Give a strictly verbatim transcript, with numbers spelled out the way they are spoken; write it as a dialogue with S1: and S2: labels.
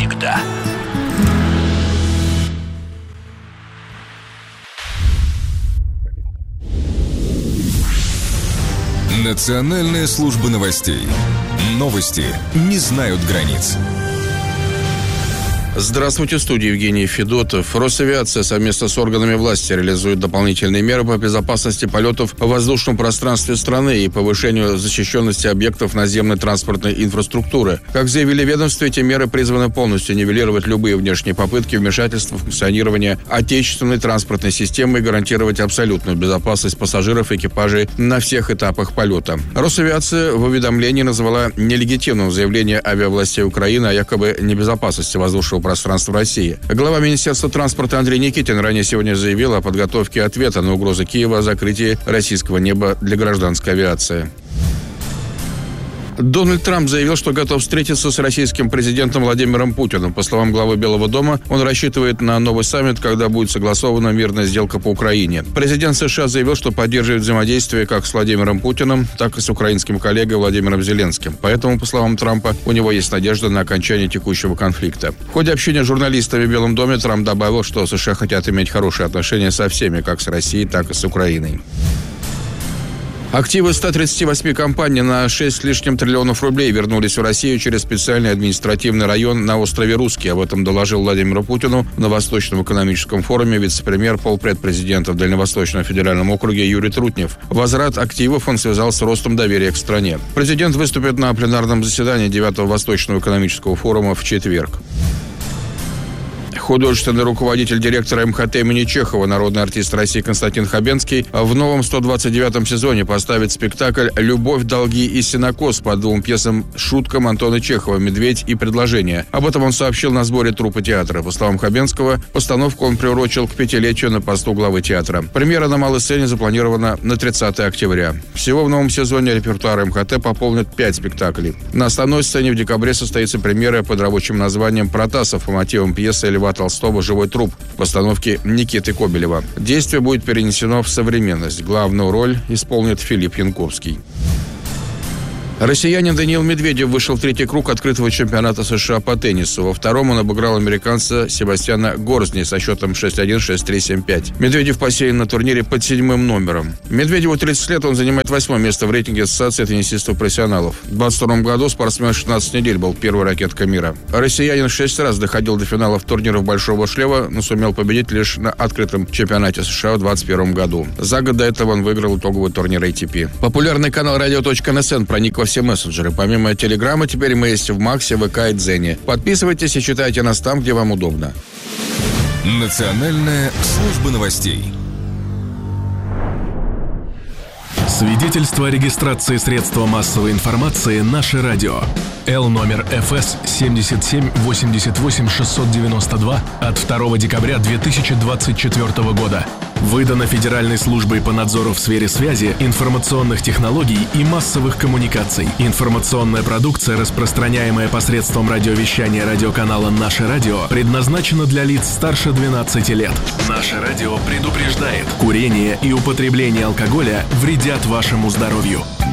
S1: всегда.
S2: Национальная служба новостей. Новости не знают границ.
S3: Здравствуйте, в студии Евгений Федотов. Росавиация совместно с органами власти реализует дополнительные меры по безопасности полетов в воздушном пространстве страны и повышению защищенности объектов наземной транспортной инфраструктуры. Как заявили ведомства, эти меры призваны полностью нивелировать любые внешние попытки вмешательства в функционирование отечественной транспортной системы и гарантировать абсолютную безопасность пассажиров и экипажей на всех этапах полета. Росавиация в уведомлении назвала нелегитимным заявление авиавластей Украины о якобы небезопасности воздушного пространства России. Глава Министерства транспорта Андрей Никитин ранее сегодня заявил о подготовке ответа на угрозы Киева о закрытии российского неба для гражданской авиации. Дональд Трамп заявил, что готов встретиться с российским президентом Владимиром Путиным. По словам главы Белого дома, он рассчитывает на новый саммит, когда будет согласована мирная сделка по Украине. Президент США заявил, что поддерживает взаимодействие как с Владимиром Путиным, так и с украинским коллегой Владимиром Зеленским. Поэтому, по словам Трампа, у него есть надежда на окончание текущего конфликта. В ходе общения с журналистами в Белом доме Трамп добавил, что США хотят иметь хорошие отношения со всеми, как с Россией, так и с Украиной. Активы ста тридцати восьми компаний на шесть с лишним триллионов рублей вернулись в Россию через специальный административный район на острове Русский. Об этом доложил Владимиру Путину на Восточном экономическом форуме вице-премьер, полпред президента в Дальневосточном федеральном округе Юрий Трутнев. Возврат активов он связал с ростом доверия к стране. Президент выступит на пленарном заседании девятого Восточного экономического форума в четверг. Художественный руководитель директора эм ха тэ имени Чехова, народный артист России Константин Хабенский в новом сто двадцать девятом сезоне поставит спектакль «Любовь, долги и сенокос» по двум пьесам шуткам Антона Чехова «Медведь» и «Предложение». Об этом он сообщил на сборе труппы театра. По словам Хабенского, постановку он приурочил к пятилетию на посту главы театра. Премьера на малой сцене запланирована на тридцатое октября. Всего в новом сезоне репертуар эм ха тэ пополнит пять спектаклей. На основной сцене в декабре состоится премьера под рабочим названием «Протасов» по мотивам пьесы Льва Толстого «Живой труп» в постановке Никиты Кобелева. Действие будет перенесено в современность. Главную роль исполнит Филипп Янкурский. Россиянин Даниил Медведев вышел в третий круг открытого чемпионата США по теннису. Во втором он обыграл американца Себастьяна Горзни со счетом шесть один, шесть три, семь пять. Медведев посеян на турнире под седьмым номером. Медведеву тридцать лет, он занимает восьмое место в рейтинге Ассоциации теннисистов-профессионалов. В двадцать втором году спортсмен шестнадцать недель был первой ракеткой мира. Россиянин шесть раз доходил до финалов турниров Большого шлема, но сумел победить лишь на открытом чемпионате США в двадцать первом году. За год до этого он выиграл итоговый турнир эй ти пи. Популярный канал радио точка эн эс эн проник во все мессенджеры. Помимо Телеграма, теперь мы есть в Максе, ВК и Дзене. Подписывайтесь и читайте нас там, где вам удобно.
S2: Национальная служба новостей.
S4: Свидетельство о регистрации средства массовой информации «Наше радио». Л номер эф эс семьдесят семь восемьдесят восемь шестьсот девяносто два от второго декабря две тысячи двадцать четвёртого года. Выдано Федеральной службой по надзору в сфере связи, информационных технологий и массовых коммуникаций. Информационная продукция, распространяемая посредством радиовещания радиоканала «Наше радио», предназначена для лиц старше двенадцати лет. «Наше радио» предупреждает: курение и употребление алкоголя вредят вашему здоровью.